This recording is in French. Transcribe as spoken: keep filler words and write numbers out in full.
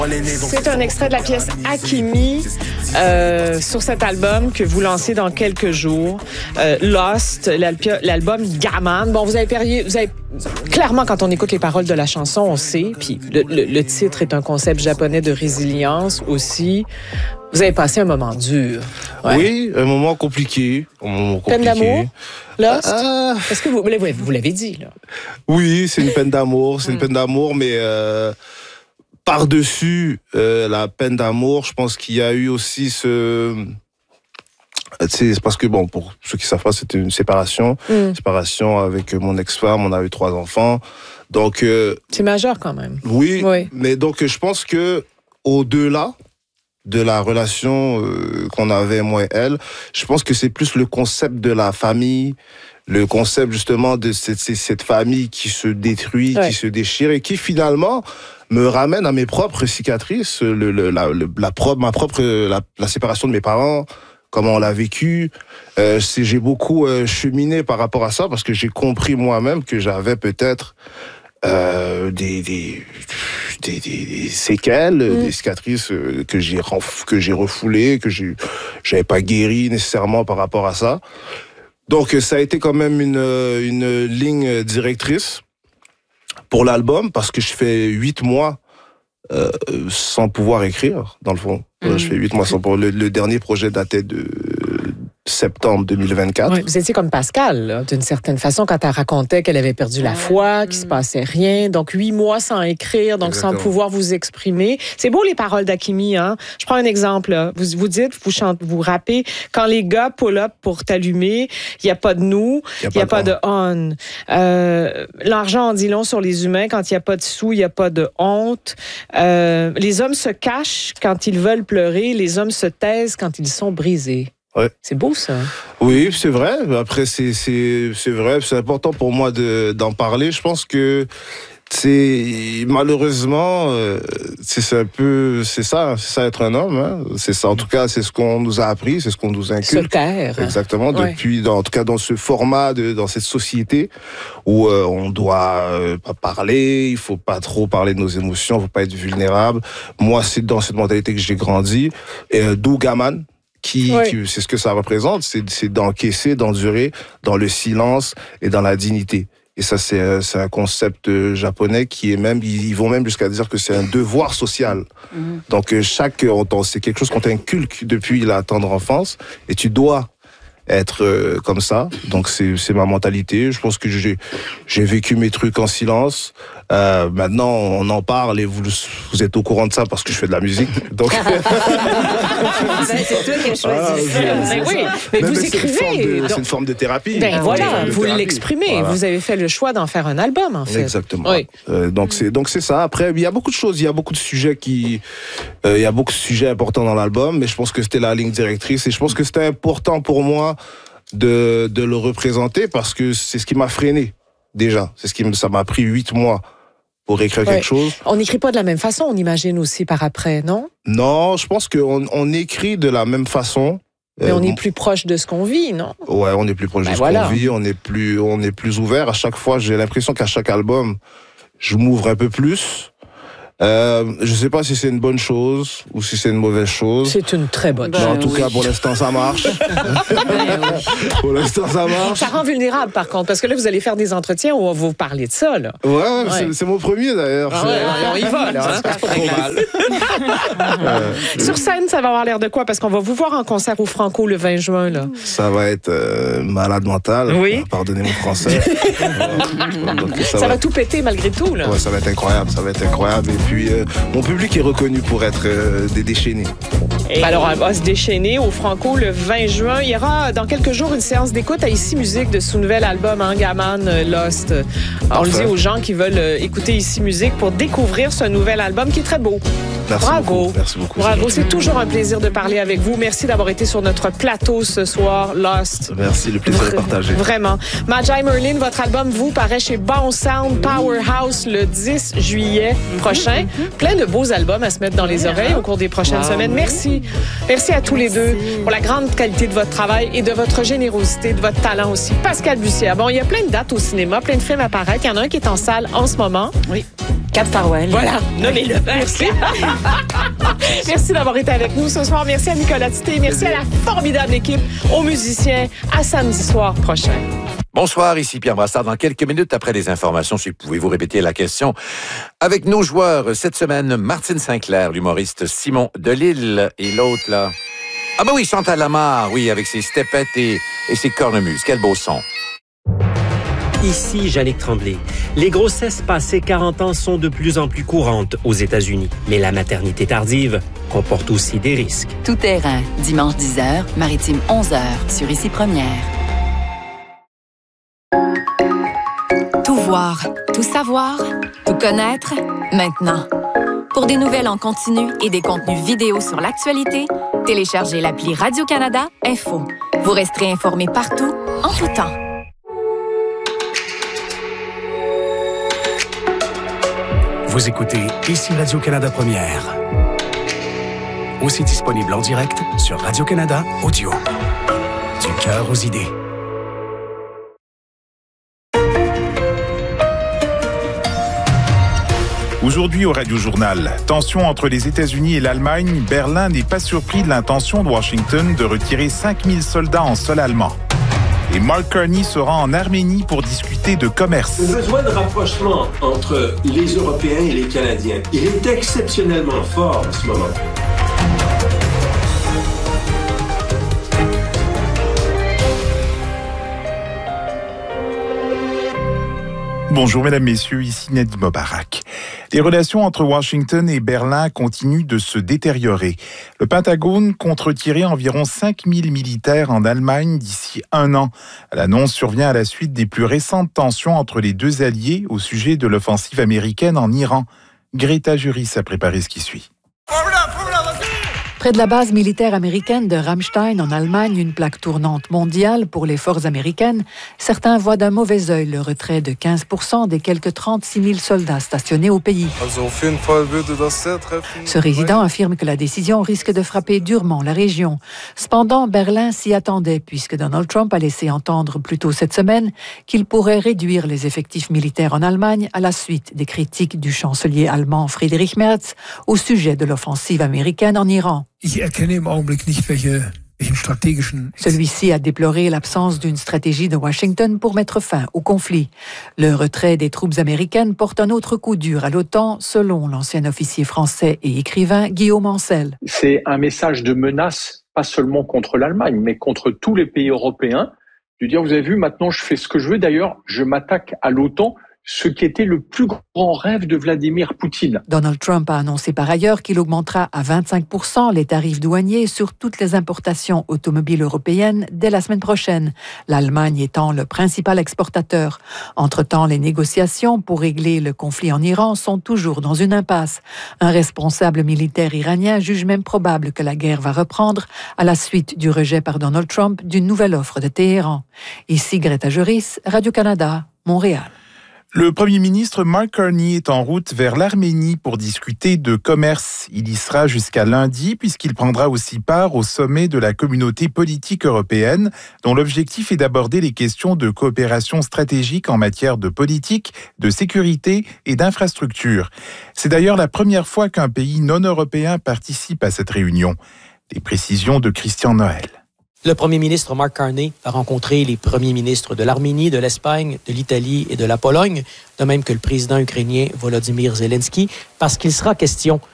C'est un extrait de la pièce Hakimi euh, sur cet album que vous lancez dans quelques jours. Euh, Lost, l'album Gaman. Bon, vous avez parié, vous avez clairement, quand on écoute les paroles de la chanson, on sait. Puis le, le, le titre est un concept japonais de résilience aussi. Vous avez passé un moment dur. Ouais. Oui, un moment compliqué. Un moment compliqué. Peine d'amour? Lost? Ah. Est-ce que vous, vous l'avez dit, là? Oui, c'est une peine d'amour. C'est une peine d'amour, mais euh, par-dessus euh, la peine d'amour, je pense qu'il y a eu aussi ce... C'est parce que, bon, pour ceux qui savent pas, c'était une séparation. Mm. Séparation avec mon ex-femme, on a eu trois enfants. Donc... Euh, c'est majeur quand même. Oui, oui, mais donc je pense que au-delà de la relation euh, qu'on avait, moi et elle, je pense que c'est plus le concept de la famille, le concept justement de cette, cette famille qui se détruit, ouais. qui se déchire et qui finalement me ramène à mes propres cicatrices, le, le, la, le, la, ma propre, la, la séparation de mes parents, comment on l'a vécu. Euh, c'est, j'ai beaucoup euh, cheminé par rapport à ça parce que j'ai compris moi-même que j'avais peut-être euh, des, des, des, des séquelles, mmh. des cicatrices que j'ai, que j'ai refoulées, que j'ai, j'avais pas guéri nécessairement par rapport à ça. Donc ça a été quand même une, une ligne directrice pour l'album parce que je fais huit mois euh, sans pouvoir écrire, dans le fond. Mmh. Je fais huit mois sans pouvoir. Le, le dernier projet datait de septembre deux mille vingt-quatre. Oui, vous étiez comme Pascal, là, d'une certaine façon, quand elle racontait qu'elle avait perdu la foi, qu'il se passait rien. Donc, huit mois sans écrire, donc Exactement. Sans pouvoir vous exprimer. C'est beau, les paroles d'Hakimi, hein? Je prends un exemple, là. Vous, vous dites, vous chantez, vous rappez, quand les gars pull up pour t'allumer, il n'y a pas de nous, il n'y a, a pas de on. Euh, l'argent en dit long sur les humains. Quand il n'y a pas de sous, il n'y a pas de honte. Euh, les hommes se cachent quand ils veulent pleurer. Les hommes se taisent quand ils sont brisés. Ouais. C'est beau, ça. Oui, c'est vrai. Après, c'est, c'est, c'est vrai. C'est important pour moi de, d'en parler. Je pense que c'est, malheureusement, euh, c'est, c'est un peu, c'est ça, c'est ça être un homme, hein. C'est ça. En tout cas, c'est ce qu'on nous a appris, c'est ce qu'on nous inculque. Se taire. Exactement. Ouais. Depuis, dans, en tout cas, dans ce format, de, dans cette société où euh, on doit euh, pas parler, il faut pas trop parler de nos émotions, il faut pas être vulnérable. Moi, c'est dans cette mentalité que j'ai grandi. Et euh, d'où Gaman. Qui, oui. qui, c'est ce que ça représente, c'est, c'est d'encaisser, d'endurer dans le silence et dans la dignité. Et ça, c'est, c'est un concept japonais qui est même, ils vont même jusqu'à dire que c'est un devoir social. Mm-hmm. Donc, chaque, c'est quelque chose qu'on t'inculque depuis la tendre enfance et tu dois être euh, comme ça. Donc, c'est, c'est ma mentalité. Je pense que j'ai, j'ai vécu mes trucs en silence. Euh, maintenant, on en parle et vous, vous êtes au courant de ça parce que je fais de la musique. Donc... c'est toi qui as choisi ah, ça. Mais oui, mais, mais vous mais écrivez. C'est une, de, donc... c'est une forme de thérapie. Ben hein, voilà, vous l'exprimez. Voilà. Vous avez fait le choix d'en faire un album, en fait. Exactement. Oui. Euh, donc, c'est, donc c'est ça. Après, il y a beaucoup de choses. Il y a beaucoup de sujets qui... Euh, il y a beaucoup de sujets importants dans l'album, mais je pense que c'était la ligne directrice et je pense que c'était important pour moi de, de le représenter parce que c'est ce qui m'a freiné, déjà. C'est ce qui, ça m'a pris huit mois pour écrire ouais. quelque chose. On n'écrit pas de la même façon, on imagine aussi par après, non? Non, je pense qu'on on écrit de la même façon. Mais euh, on est plus proche de ce qu'on vit, non? Ouais, on est plus proche ben de ce voilà. qu'on vit, on est plus, on est plus ouvert. À chaque fois, j'ai l'impression qu'à chaque album, je m'ouvre un peu plus. Euh, je sais pas si c'est une bonne chose ou si c'est une mauvaise chose. C'est une très bonne chose. En tout oui. cas, pour l'instant, ça marche. Pour l'instant, ça marche. Ça rend vulnérable, par contre, parce que là, vous allez faire des entretiens où on va vous parler de ça, là. Ouais, ouais. C'est, c'est mon premier, d'ailleurs. Ah ouais, on y va, là. Ça, hein, c'est pas trop mal. euh, Sur scène, ça va avoir l'air de quoi? Parce qu'on va vous voir en concert au Franco le vingt juin, là. Ça va être euh, malade mental. Oui. Pardonnez mon français. Donc, ça, ça va... va tout péter, malgré tout, là. Ouais, ça va être incroyable. Ça va être incroyable. Et puis, euh, mon public est reconnu pour être euh, des déchaînés. Et alors, on va se déchaîner au Franco le vingt juin. Il y aura dans quelques jours une séance d'écoute à Ici Musique de son nouvel album, hein, Gaman, Lost. On Parfait. Le dit aux gens qui veulent écouter Ici Musique pour découvrir ce nouvel album qui est très beau. Merci Bravo. Beaucoup. Merci beaucoup. Bravo. C'est toujours un plaisir de parler avec vous. Merci d'avoir été sur notre plateau ce soir, Lost. Merci, le plaisir de partager. Vraiment. Magi Merlin, votre album, vous, paraît chez Bon Sound Powerhouse le dix juillet prochain. Plein de beaux albums à se mettre dans les oreilles au cours des prochaines wow. semaines. Merci. Merci à tous Merci. les deux pour la grande qualité de votre travail et de votre générosité, de votre talent aussi. Pascal Bussière. Bon, il y a plein de dates au cinéma, plein de films à paraître. Il y en a un qui est en salle en ce moment. Oui. Cap Farwell. Voilà, nommez-le. Merci. Merci d'avoir été avec nous ce soir. Merci à Nicolas Tité. Merci à la formidable équipe, aux musiciens. À samedi soir prochain. Bonsoir, ici Pierre Brassard. Dans quelques minutes après les informations, si pouvez-vous répéter la question. Avec nos joueurs cette semaine, Martine Sinclair, l'humoriste Simon Delille et l'autre là. Ah ben oui, Chantal Lamarre, oui, avec ses stepettes et, et ses cornemuses. Quel beau son. Ici Jannick Tremblay. Les grossesses passées quarante ans sont de plus en plus courantes aux États-Unis. Mais la maternité tardive comporte aussi des risques. Tout terrain, dimanche dix heures, maritime onze heures, sur Ici Première. Tout voir, tout savoir, tout connaître, maintenant. Pour des nouvelles en continu et des contenus vidéo sur l'actualité, téléchargez l'appli Radio-Canada Info. Vous resterez informés partout, en tout temps. Vous écoutez Ici Radio-Canada Première. Aussi disponible en direct sur Radio-Canada Audio. Du cœur aux idées. Aujourd'hui au Radio Journal, tension entre les États-Unis et l'Allemagne, Berlin n'est pas surpris de l'intention de Washington de retirer cinq mille soldats en sol allemand. Et Mark Carney sera en Arménie pour discuter de commerce. Le besoin de rapprochement entre les Européens et les Canadiens, il est exceptionnellement fort en ce moment. Bonjour mesdames, messieurs, ici Nadim Mobarak. Les relations entre Washington et Berlin continuent de se détériorer. Le Pentagone compte retirer environ cinq mille militaires en Allemagne d'ici un an. L'annonce survient à la suite des plus récentes tensions entre les deux alliés au sujet de l'offensive américaine en Iran. Greta Juris a préparé ce qui suit. Près de la base militaire américaine de Ramstein, en Allemagne, une plaque tournante mondiale pour les forces américaines, certains voient d'un mauvais œil le retrait de quinze pour cent des quelques trente-six mille soldats stationnés au pays. Ce résident affirme que la décision risque de frapper durement la région. Cependant, Berlin s'y attendait puisque Donald Trump a laissé entendre plus tôt cette semaine qu'il pourrait réduire les effectifs militaires en Allemagne à la suite des critiques du chancelier allemand Friedrich Merz au sujet de l'offensive américaine en Iran. Celui-ci a déploré l'absence d'une stratégie de Washington pour mettre fin au conflit. Le retrait des troupes américaines porte un autre coup dur à l'OTAN, selon l'ancien officier français et écrivain Guillaume Ancel. C'est un message de menace, pas seulement contre l'Allemagne, mais contre tous les pays européens. De dire, vous avez vu, maintenant je fais ce que je veux. D'ailleurs, je m'attaque à l'OTAN, ce qui était le plus grand rêve de Vladimir Poutine. Donald Trump a annoncé par ailleurs qu'il augmentera à vingt-cinq pour cent les tarifs douaniers sur toutes les importations automobiles européennes dès la semaine prochaine, l'Allemagne étant le principal exportateur. Entre-temps, les négociations pour régler le conflit en Iran sont toujours dans une impasse. Un responsable militaire iranien juge même probable que la guerre va reprendre à la suite du rejet par Donald Trump d'une nouvelle offre de Téhéran. Ici Greta Juris, Radio-Canada, Montréal. Le Premier ministre Mark Carney est en route vers l'Arménie pour discuter de commerce. Il y sera jusqu'à lundi puisqu'il prendra aussi part au sommet de la communauté politique européenne dont l'objectif est d'aborder les questions de coopération stratégique en matière de politique, de sécurité et d'infrastructure. C'est d'ailleurs la première fois qu'un pays non européen participe à cette réunion. Les précisions de Christian Noël. Le premier ministre Mark Carney a rencontré les premiers ministres de l'Arménie, de l'Espagne, de l'Italie et de la Pologne, de même que le président ukrainien Volodymyr Zelensky, parce qu'il sera question